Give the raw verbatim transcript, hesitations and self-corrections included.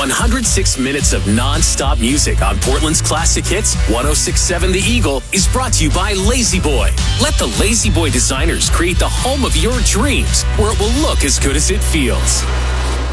one hundred six minutes of non-stop music on Portland's classic hits. one oh six point seven The Eagle is brought to you by Lazy Boy. Let the Lazy Boy designers create the home of your dreams, where it will look as good as it feels.